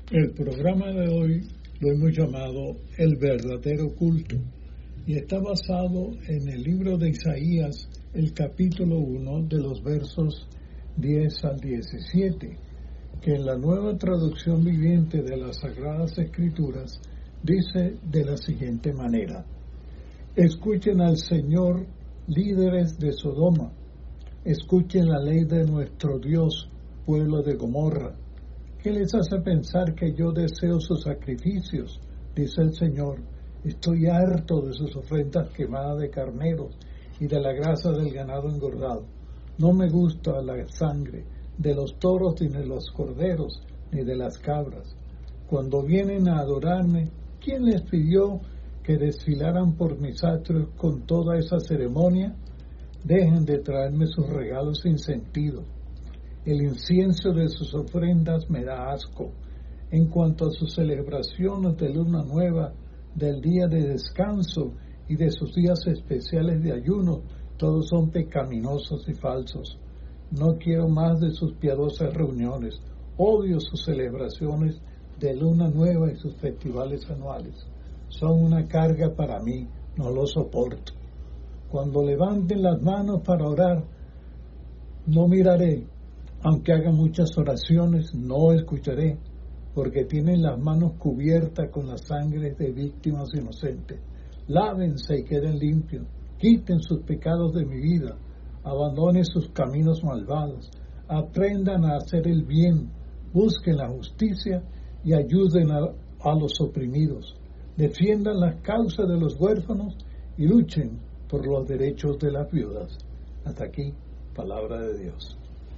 El programa de hoy lo hemos llamado El verdadero culto y está basado en el libro de Isaías, el capítulo 1 de los versos 10 al 17, que en la nueva traducción viviente de las Sagradas Escrituras dice de la siguiente manera: escuchen al Señor, líderes de Sodoma, escuchen la ley de nuestro Dios, pueblo de Gomorra. ¿Qué les hace pensar que yo deseo sus sacrificios? Dice el Señor. Estoy harto de sus ofrendas quemadas de carneros y de la grasa del ganado engordado. No me gusta la sangre de los toros, ni de los corderos, ni de las cabras. Cuando vienen a adorarme, ¿quién les pidió que desfilaran por mis atrios con toda esa ceremonia? Dejen de traerme sus regalos sin sentido. El incienso de sus ofrendas me da asco. En cuanto a sus celebraciones de luna nueva, del día de descanso y de sus días especiales de ayuno, todos son pecaminosos y falsos. No quiero más de sus piadosas reuniones. Odio sus celebraciones de luna nueva y sus festivales anuales. Son una carga para mí, no lo soporto. Cuando levanten las manos para orar, no miraré. Aunque haga muchas oraciones, no escucharé, porque tienen las manos cubiertas con la sangre de víctimas inocentes. Lávense y queden limpios, quiten sus pecados de mi vida, abandonen sus caminos malvados, aprendan a hacer el bien, busquen la justicia y ayuden a los oprimidos, defiendan las causas de los huérfanos y luchen por los derechos de las viudas. Hasta aquí, palabra de Dios.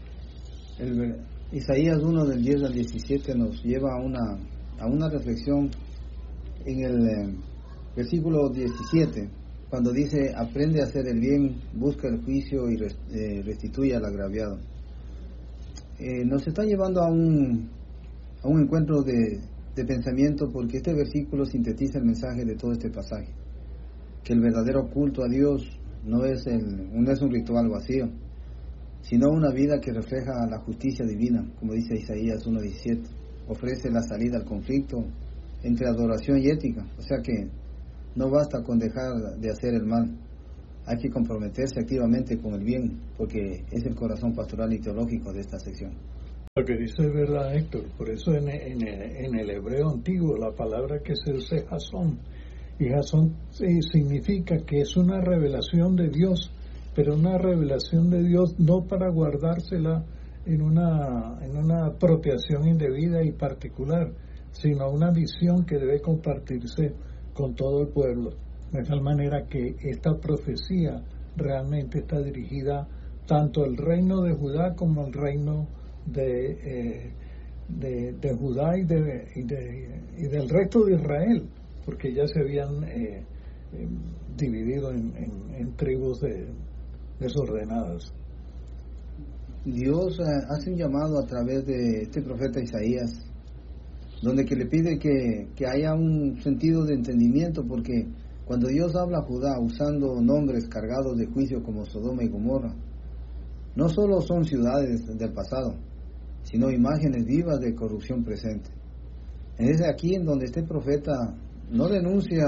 Isaías 1 del 10 al 17 nos lleva a una reflexión en el versículo 17, cuando dice: aprende a hacer el bien, busca el juicio y restituye al agraviado. Nos está llevando a un encuentro de pensamiento, porque este versículo sintetiza el mensaje de todo este pasaje, que el verdadero culto a Dios no es un ritual vacío, sino una vida que refleja la justicia divina, como dice Isaías 1:17. Ofrece la salida al conflicto entre adoración y ética, o sea que no basta con dejar de hacer el mal, hay que comprometerse activamente con el bien, porque es el corazón pastoral y teológico de esta sección. Lo que dice es verdad, Héctor. Por eso en el hebreo antiguo la palabra que se usa es Jasón, y Jasón significa que es una revelación de Dios, pero una revelación de Dios no para guardársela en una apropiación indebida y particular, sino una visión que debe compartirse con todo el pueblo, de tal manera que esta profecía realmente está dirigida tanto al reino de Judá como al reino de Judá y del resto de Israel, porque ya se habían dividido en tribus desordenadas. Dios hace un llamado a través de este profeta Isaías, donde que le pide que haya un sentido de entendimiento, porque cuando Dios habla a Judá usando nombres cargados de juicio como Sodoma y Gomorra, no solo son ciudades del pasado, sino imágenes vivas de corrupción presente. Es aquí en donde este profeta no denuncia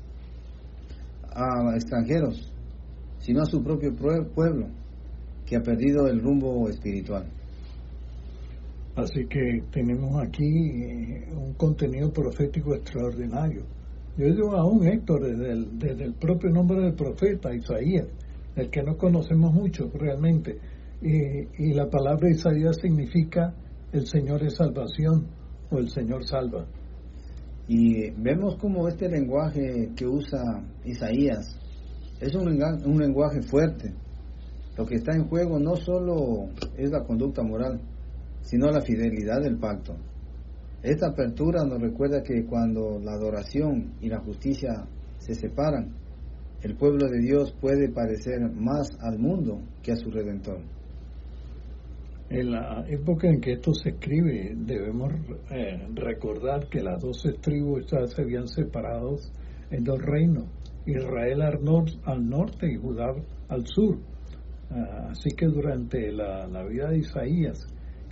a extranjeros, sino a su propio pueblo, que ha perdido el rumbo espiritual. Así que tenemos aquí un contenido profético extraordinario. Yo digo aún, Héctor, desde el propio nombre del profeta, Isaías, el que no conocemos mucho realmente, y la palabra Isaías significa el Señor es salvación, o el Señor salva. Y vemos como este lenguaje que usa Isaías es un lenguaje fuerte. Lo que está en juego no solo es la conducta moral, sino la fidelidad del pacto. Esta apertura nos recuerda que cuando la adoración y la justicia se separan, el pueblo de Dios puede parecer más al mundo que a su Redentor. En la época en que esto se escribe, debemos recordar que las 12 tribus ya se habían separado en dos reinos, Israel al norte y Judá al sur. Así que durante la vida de Isaías,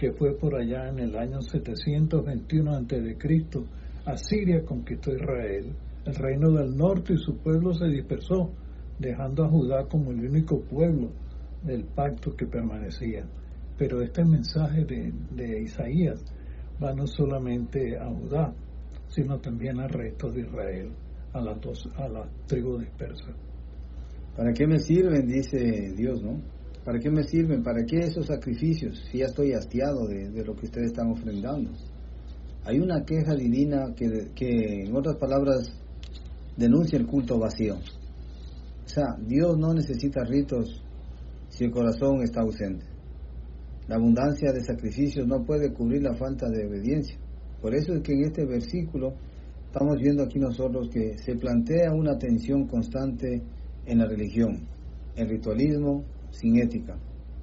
que fue por allá en el año 721 a.C., Asiria conquistó Israel. El reino del norte y su pueblo se dispersó, dejando a Judá como el único pueblo del pacto que permanecía. Pero este mensaje de Isaías va no solamente a Judá, sino también al resto de Israel, a las tribus dispersas. ¿Para qué me sirven? Dice Dios, ¿no? ¿Para qué me sirven? ¿Para qué esos sacrificios? Si ya estoy hastiado de lo que ustedes están ofrendando. Hay una queja divina que en otras palabras, denuncia el culto vacío. O sea, Dios no necesita ritos si el corazón está ausente. La abundancia de sacrificios no puede cubrir la falta de obediencia. Por eso es que en este versículo estamos viendo aquí nosotros que se plantea una tensión constante en la religión, el ritualismo sin ética.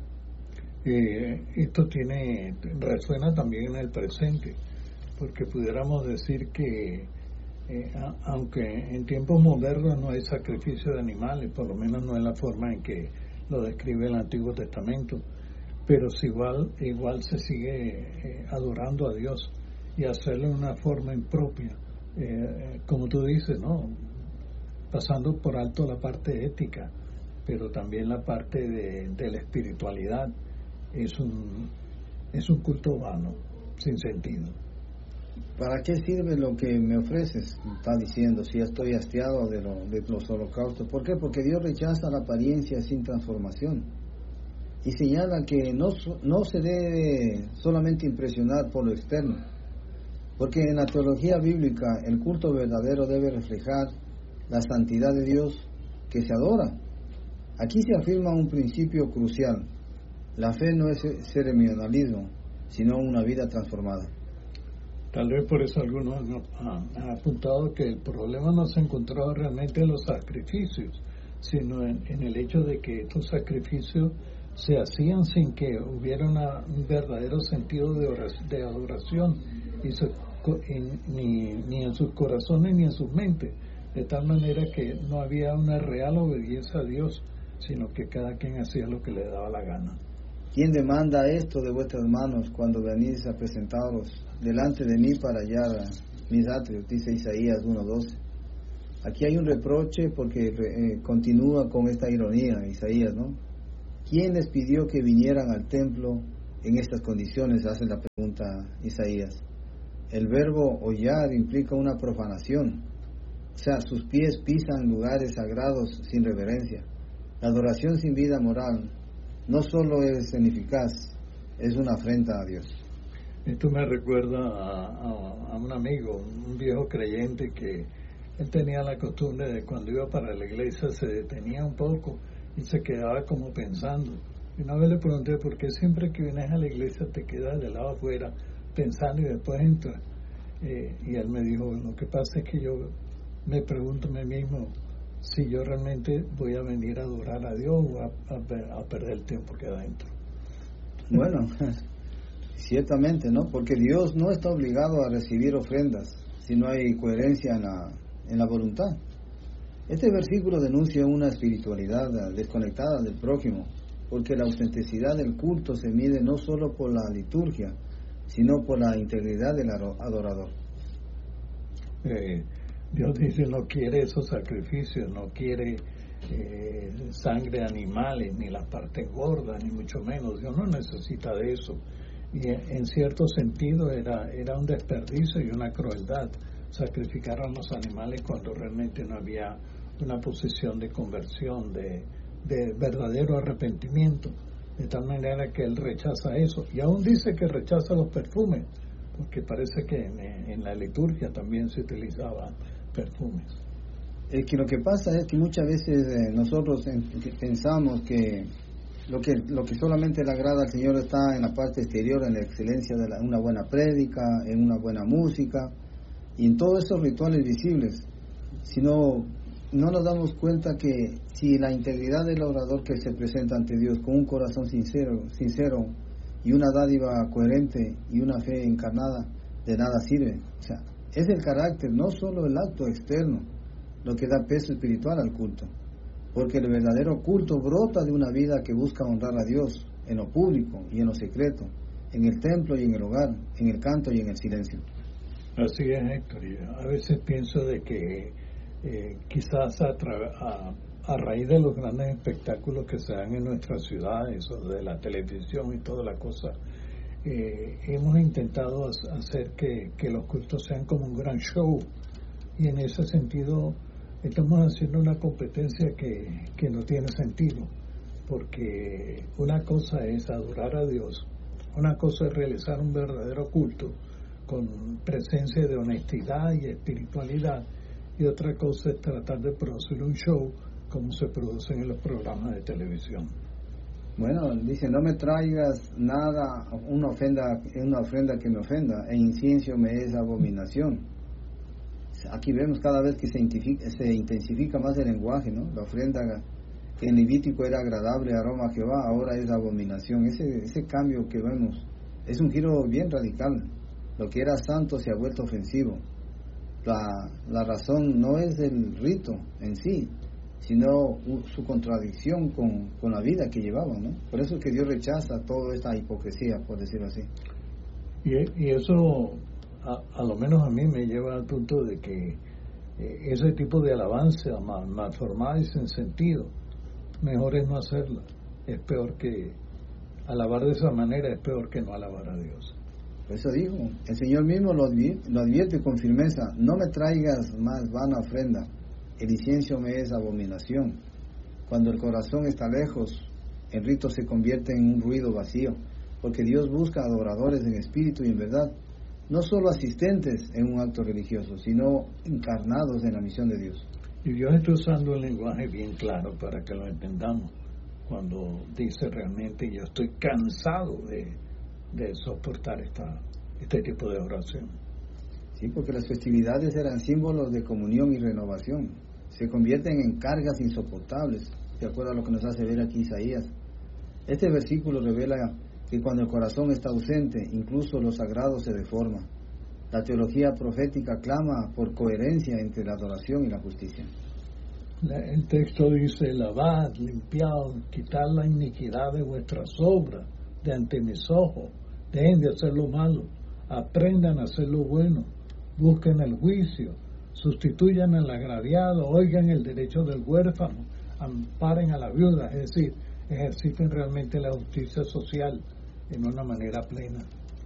Esto resuena también en el presente, porque pudiéramos decir que aunque en tiempos modernos no hay sacrificio de animales, por lo menos no en la forma en que lo describe el Antiguo Testamento, pero si igual se sigue adorando a Dios y hacerlo de una forma impropia, como tú dices, ¿no? Pasando por alto la parte ética, pero también la parte de la espiritualidad. Es un culto vano, sin sentido. ¿Para qué sirve lo que me ofreces? Está diciendo, si ya estoy hastiado de los holocaustos. ¿Por qué? Porque Dios rechaza la apariencia sin transformación. Y señala que no se debe solamente impresionar por lo externo. Porque en la teología bíblica el culto verdadero debe reflejar la santidad de Dios que se adora. Aquí se afirma un principio crucial. La fe no es ceremonialismo, sino una vida transformada. Tal vez por eso algunos han apuntado que el problema no se encontraba realmente en los sacrificios, sino en el hecho de que estos sacrificios se hacían sin que hubiera un verdadero sentido de adoración ni en sus corazones ni en sus mentes, de tal manera que no había una real obediencia a Dios, sino que cada quien hacía lo que le daba la gana. ¿Quién demanda esto de vuestras manos cuando venís a presentaros delante de mí para hallar mis atrios? Dice Isaías 1:12. Aquí hay un reproche porque continúa con esta ironía Isaías, ¿no? ¿Quién les pidió que vinieran al templo en estas condiciones? Hace la pregunta Isaías. El verbo hollar implica una profanación. O sea, sus pies pisan lugares sagrados sin reverencia. La adoración sin vida moral no solo es ineficaz, es una afrenta a Dios. Esto me recuerda a un amigo, un viejo creyente, que él tenía la costumbre de cuando iba para la iglesia se detenía un poco y se quedaba como pensando. Y una vez le pregunté, ¿por qué siempre que vienes a la iglesia te quedas de lado afuera pensando y después entras? Y él me dijo, lo que pasa es que yo me pregunto a mí mismo si yo realmente voy a venir a adorar a Dios o a perder el tiempo que adentro. Bueno, ciertamente, ¿no? Porque Dios no está obligado a recibir ofrendas si no hay coherencia en la voluntad. Este versículo denuncia una espiritualidad desconectada del prójimo, porque la autenticidad del culto se mide no solo por la liturgia, sino por la integridad del adorador. Dios dice, no quiere esos sacrificios, no quiere sangre de animales, ni las partes gordas, ni mucho menos. Dios no necesita de eso. Y en cierto sentido era un desperdicio y una crueldad sacrificar a los animales cuando realmente no había una posición de conversión, de verdadero arrepentimiento. De tal manera que él rechaza eso. Y aún dice que rechaza los perfumes, porque parece que en la liturgia también se utilizaban perfumes. Es que lo que pasa es que muchas veces nosotros pensamos que lo que solamente le agrada al Señor está en la parte exterior, en la excelencia de una buena prédica, en una buena música y en todos esos rituales visibles, sino no nos damos cuenta que si la integridad del orador que se presenta ante Dios con un corazón sincero y una dádiva coherente y una fe encarnada, de nada sirve. O sea, es el carácter, no solo el acto externo, lo que da peso espiritual al culto, porque el verdadero culto brota de una vida que busca honrar a Dios en lo público y en lo secreto, en el templo y en el hogar, en el canto y en el silencio. Así es, Héctor. Y a veces pienso de que quizás a raíz de los grandes espectáculos que se dan en nuestras ciudades, o de la televisión y toda la cosa, hemos intentado hacer que los cultos sean como un gran show, y en ese sentido estamos haciendo una competencia que no tiene sentido, porque una cosa es adorar a Dios, una cosa es realizar un verdadero culto con presencia de honestidad y espiritualidad, y otra cosa es tratar de producir un show como se producen en los programas de televisión. Bueno, dice, no me traigas nada, una ofrenda que me ofenda, e incienso me es abominación. Aquí vemos cada vez que se intensifica más el lenguaje, ¿no? La ofrenda que en Levítico era agradable aroma a Jehová, ahora es abominación. Ese cambio que vemos es un giro bien radical. Lo que era santo se ha vuelto ofensivo. La razón no es el rito en sí, sino su contradicción con la vida que llevaban, ¿no? Por eso es que Dios rechaza toda esta hipocresía, por decirlo así. Y eso, a lo menos a mí, me lleva al punto de que ese tipo de alabanza mal formada y sin sentido, mejor es no hacerla. Es peor que alabar de esa manera, es peor que no alabar a Dios. Por eso dijo, el Señor mismo lo advierte con firmeza, no me traigas más vana ofrenda, el incienso me es abominación. Cuando el corazón está lejos, el rito se convierte en un ruido vacío, porque Dios busca adoradores en espíritu y en verdad, no solo asistentes en un acto religioso, sino encarnados en la misión de Dios. Y Dios está usando el lenguaje bien claro para que lo entendamos, cuando dice realmente, yo estoy cansado de soportar este tipo de oración. Sí, porque las festividades eran símbolos de comunión y renovación. Se convierten en cargas insoportables, de acuerdo a lo que nos hace ver aquí Isaías. Este versículo revela que cuando el corazón está ausente, incluso lo sagrado se deforma. La teología profética clama por coherencia entre la adoración y la justicia. El texto dice, lavad, limpiad, quitad la iniquidad de vuestras obras de ante mis ojos, dejen de hacer lo malo, aprendan a hacer lo bueno, busquen el juicio, sustituyan al agraviado, oigan el derecho del huérfano, amparen a la viuda, es decir, ejerciten realmente la justicia social en una manera plena.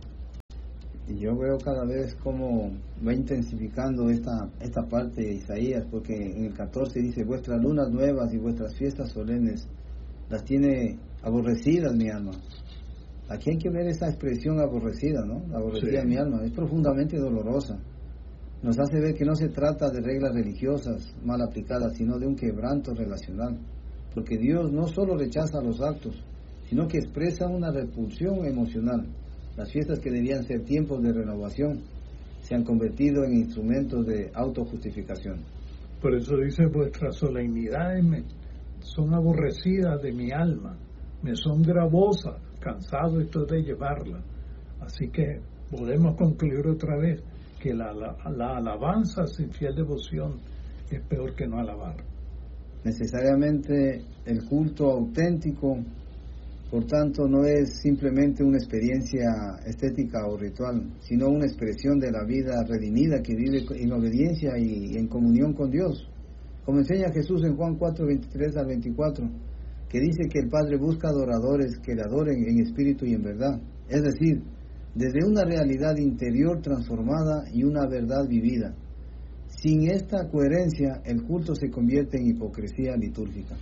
Y yo veo cada vez cómo va intensificando esta parte de Isaías, porque en el 14 dice, vuestras lunas nuevas y vuestras fiestas solemnes las tiene aborrecidas mi alma. Aquí hay que ver esa expresión aborrecida, ¿no? Aborrecida sí. Mi alma, es profundamente dolorosa. Nos hace ver que no se trata de reglas religiosas mal aplicadas, sino de un quebranto relacional. Porque Dios no solo rechaza los actos, sino que expresa una repulsión emocional. Las fiestas que debían ser tiempos de renovación se han convertido en instrumentos de autojustificación. Por eso dice, vuestras solemnidades son aborrecidas de mi alma, me son gravosas, cansado estoy de llevarla. Así que podemos concluir otra vez que la alabanza sin fiel devoción es peor que no alabar. Necesariamente el culto auténtico, por tanto, no es simplemente una experiencia estética o ritual, sino una expresión de la vida redimida que vive en obediencia y en comunión con Dios. Como enseña Jesús en Juan 4, 23 al 24, que dice que el Padre busca adoradores que le adoren en espíritu y en verdad. Es decir, desde una realidad interior transformada y una verdad vivida. Sin esta coherencia, el culto se convierte en hipocresía litúrgica.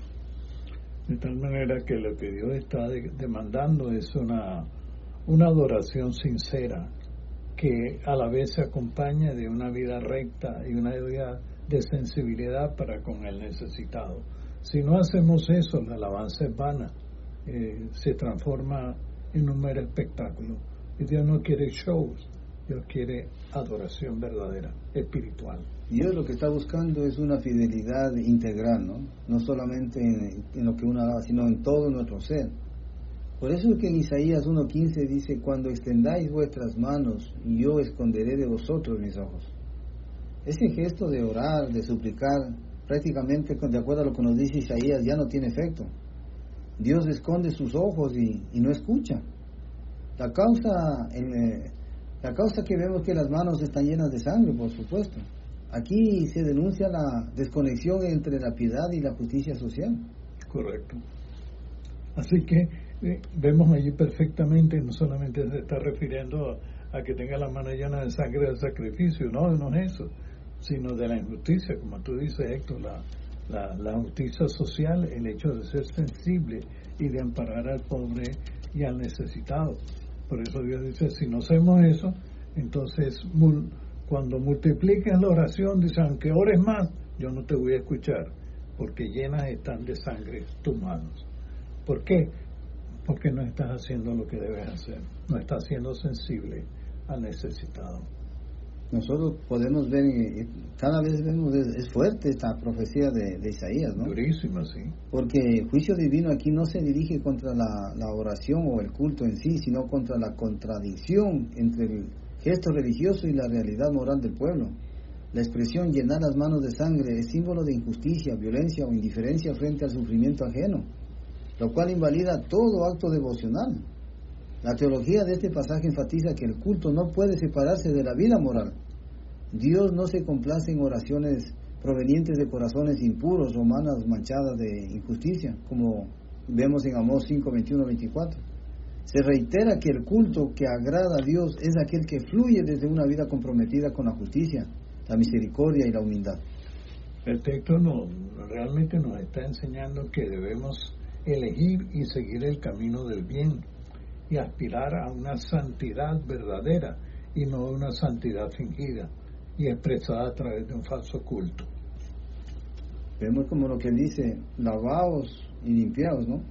De tal manera que lo que Dios está demandando es una adoración sincera, que a la vez se acompaña de una vida recta y una vida de sensibilidad para con el necesitado. Si no hacemos eso, la alabanza es vana, se transforma en un mero espectáculo. Y Dios no quiere shows, Dios quiere adoración verdadera, espiritual. Dios lo que está buscando es una fidelidad integral, ¿no? No solamente en lo que uno haga, sino en todo nuestro ser. Por eso es que en Isaías 1:15 dice, cuando extendáis vuestras manos, yo esconderé de vosotros mis ojos. Ese gesto de orar, de suplicar, prácticamente, de acuerdo a lo que nos dice Isaías, ya no tiene efecto. Dios esconde sus ojos y no escucha. La causa que vemos que las manos están llenas de sangre, por supuesto. Aquí se denuncia la desconexión entre la piedad y la justicia social. Correcto. Así que vemos allí perfectamente, no solamente se está refiriendo a que tenga la mano llena de sangre del sacrificio, no es eso, sino de la injusticia, como tú dices, Héctor, la justicia social, el hecho de ser sensible y de amparar al pobre y al necesitado. Por eso Dios dice, si no hacemos eso, entonces cuando multipliques la oración, dice, aunque ores más, yo no te voy a escuchar, porque llenas están de sangre tus manos. ¿Por qué? Porque no estás haciendo lo que debes hacer, no estás siendo sensible al necesitado. Nosotros podemos ver, cada vez vemos, es fuerte esta profecía de Isaías, ¿no? Durísima, sí. Porque el juicio divino aquí no se dirige contra la oración o el culto en sí, sino contra la contradicción entre el gesto religioso y la realidad moral del pueblo. La expresión llenar las manos de sangre es símbolo de injusticia, violencia o indiferencia frente al sufrimiento ajeno, lo cual invalida todo acto devocional. La teología de este pasaje enfatiza que el culto no puede separarse de la vida moral. Dios no se complace en oraciones provenientes de corazones impuros o manos manchadas de injusticia, como vemos en Amós 5, 21, 24. Se reitera que el culto que agrada a Dios es aquel que fluye desde una vida comprometida con la justicia, la misericordia y la humildad. El texto realmente nos está enseñando que debemos elegir y seguir el camino del bien y aspirar a una santidad verdadera y no una santidad fingida y expresada a través de un falso culto. Vemos como lo que dice, lavaos y limpiaos, ¿no?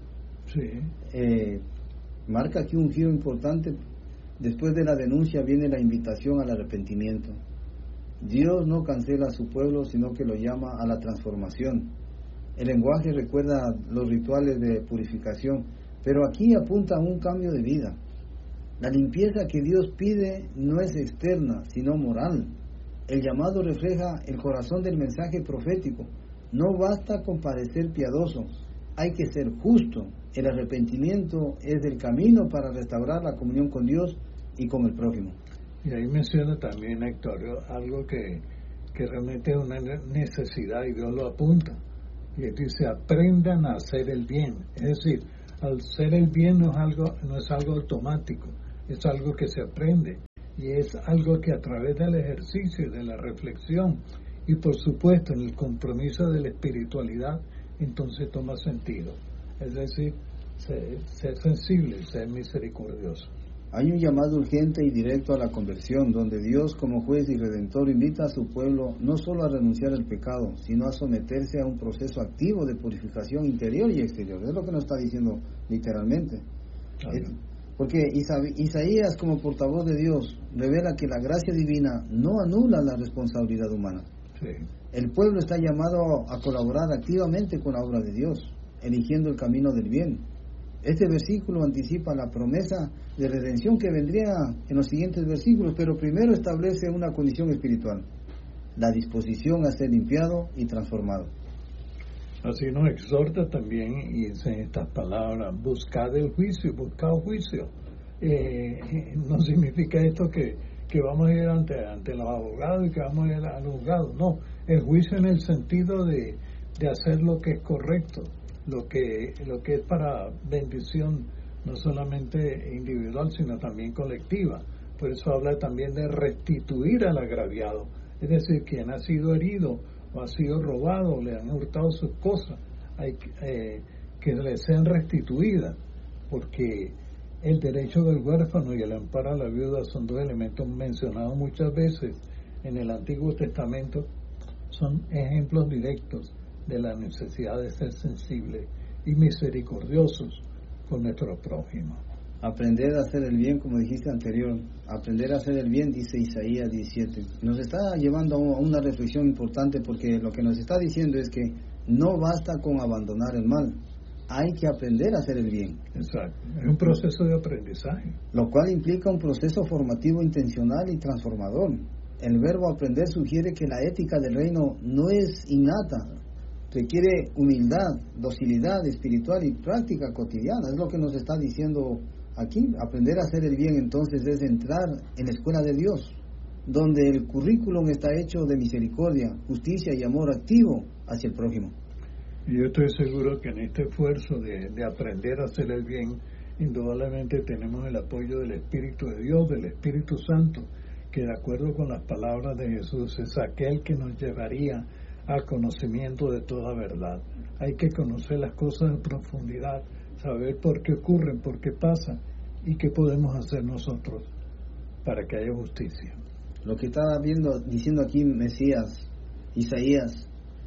Sí. Marca aquí un giro importante. Después de la denuncia viene la invitación al arrepentimiento. Dios no cancela a su pueblo, sino que lo llama a la transformación. El lenguaje recuerda los rituales de purificación, pero aquí apunta a un cambio de vida. La limpieza que Dios pide no es externa, sino moral. El llamado refleja el corazón del mensaje profético. No basta con parecer piadoso, hay que ser justo. El arrepentimiento es el camino para restaurar la comunión con Dios y con el prójimo. Y ahí menciona también, Héctor, algo que realmente es una necesidad y Dios lo apunta. Y dice, aprendan a hacer el bien. Es decir, al hacer el bien no es algo automático, es algo que se aprende. Y es algo que a través del ejercicio, de la reflexión y por supuesto en el compromiso de la espiritualidad, entonces toma sentido. Es decir, ser sensible, ser misericordioso. Hay un llamado urgente y directo a la conversión, donde Dios como juez y redentor invita a su pueblo no solo a renunciar al pecado, sino a someterse a un proceso activo de purificación interior y exterior. Es lo que nos está diciendo literalmente. Claro. Porque Isaías, como portavoz de Dios, revela que la gracia divina no anula la responsabilidad humana. Sí. El pueblo está llamado a colaborar activamente con la obra de Dios, eligiendo el camino del bien. Este versículo anticipa la promesa de redención que vendría en los siguientes versículos, pero primero establece una condición espiritual, la disposición a ser limpiado y transformado. Así nos exhorta también, y dice en estas palabras, buscad el juicio, buscad juicio. No significa esto que vamos a ir ante los abogados y que vamos a ir al juzgado. No, el juicio en el sentido de hacer lo que es correcto, lo que es para bendición no solamente individual sino también colectiva. Por eso habla también de restituir al agraviado, es decir, quien ha sido herido o ha sido robado o le han hurtado sus cosas, hay que le sean restituidas, porque el derecho del huérfano y el amparo a la viuda son dos elementos mencionados muchas veces en el Antiguo Testamento, son ejemplos directos de la necesidad de ser sensibles y misericordiosos con nuestro prójimo. Aprender a hacer el bien, como dijiste anterior, aprender a hacer el bien, dice Isaías 17. Nos está llevando a una reflexión importante, porque lo que nos está diciendo es que no basta con abandonar el mal, hay que aprender a hacer el bien. Exacto, es un proceso de aprendizaje. Lo cual implica un proceso formativo intencional y transformador. El verbo aprender sugiere que la ética del reino no es innata, requiere humildad, docilidad espiritual y práctica cotidiana. Es lo que nos está diciendo aquí, aprender a hacer el bien entonces es entrar en la escuela de Dios, donde el currículum está hecho de misericordia, justicia y amor activo hacia el prójimo. Y yo estoy seguro que en este esfuerzo de aprender a hacer el bien, indudablemente tenemos el apoyo del Espíritu de Dios, del Espíritu Santo, que de acuerdo con las palabras de Jesús es aquel que nos llevaría al conocimiento de toda verdad. Hay que conocer las cosas en profundidad, saber por qué ocurren, por qué pasan y qué podemos hacer nosotros para que haya justicia. Lo que está diciendo aquí Mesías, Isaías,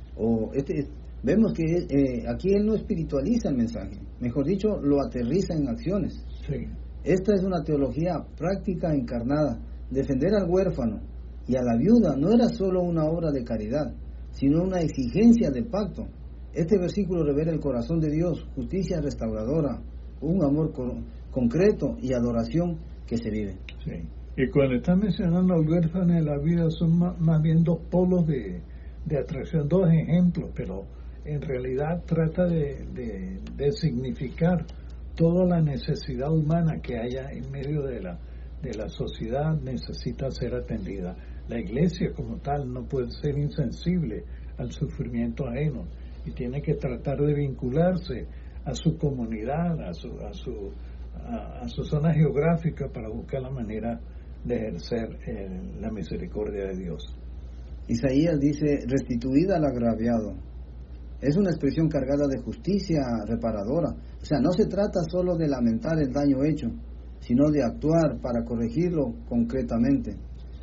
vemos que aquí él no espiritualiza el mensaje, mejor dicho, lo aterriza en acciones. Sí. Esta es una teología práctica encarnada. Defender al huérfano y a la viuda no era solo una obra de caridad, sino una exigencia de pacto. Este versículo revela el corazón de Dios, justicia restauradora, un amor concreto y adoración que se vive. Sí. Y cuando está mencionando al huérfano en la vida son más bien dos polos de atracción, dos ejemplos, pero en realidad trata de significar toda la necesidad humana que haya en medio de la sociedad necesita ser atendida. La iglesia como tal no puede ser insensible al sufrimiento ajeno y tiene que tratar de vincularse a su comunidad, a su zona geográfica para buscar la manera de ejercer la misericordia de Dios. Isaías dice, restituida al agraviado. Es una expresión cargada de justicia reparadora. O sea, no se trata solo de lamentar el daño hecho, sino de actuar para corregirlo concretamente.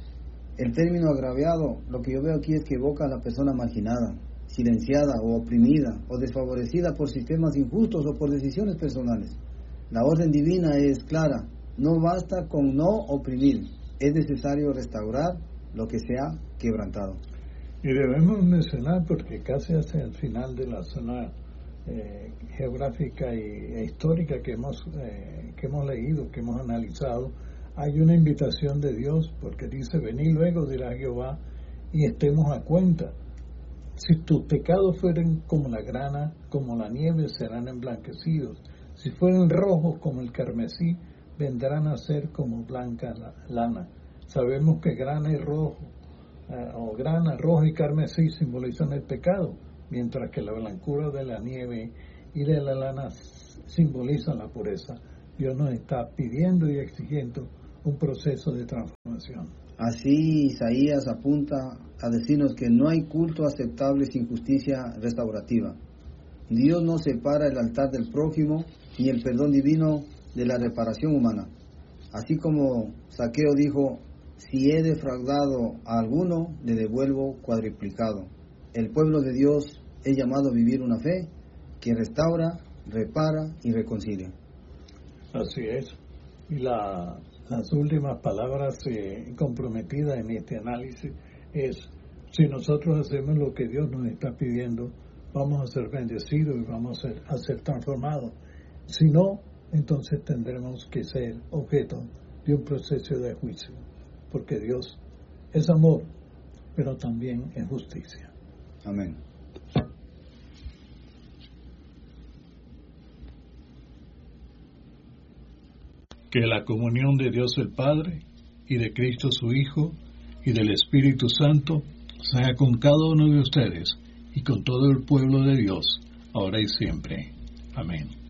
El término agraviado, lo que yo veo aquí es que evoca a la persona marginada, silenciada o oprimida o desfavorecida por sistemas injustos o por decisiones personales. La orden divina es clara, no basta con no oprimir, es necesario restaurar lo que se ha quebrantado. Y debemos mencionar, porque casi hacia el final de la zona geográfica e histórica que hemos leído, que hemos analizado, hay una invitación de Dios, porque dice, venid luego, dirá Jehová, y estemos a cuenta. Si tus pecados fueren como la grana, como la nieve, serán emblanquecidos. Si fueren rojos como el carmesí, vendrán a ser como blanca lana. Sabemos que grana y rojo, o grana, rojo y carmesí simbolizan el pecado, mientras que la blancura de la nieve y de la lana simbolizan la pureza. Dios nos está pidiendo y exigiendo un proceso de transformación. Así Isaías apunta a decirnos que no hay culto aceptable sin justicia restaurativa. Dios no separa el altar del prójimo ni el perdón divino de la reparación humana. Así como Zaqueo dijo, si he defraudado a alguno, le devuelvo cuadriplicado. El pueblo de Dios es llamado a vivir una fe que restaura, repara y reconcilia. Así es. Y las últimas palabras comprometidas en este análisis es, si nosotros hacemos lo que Dios nos está pidiendo, vamos a ser bendecidos y vamos a ser transformados. Si no, entonces tendremos que ser objeto de un proceso de juicio, porque Dios es amor, pero también es justicia. Amén. Que la comunión de Dios el Padre y de Cristo su Hijo y del Espíritu Santo sea con cada uno de ustedes y con todo el pueblo de Dios, ahora y siempre. Amén.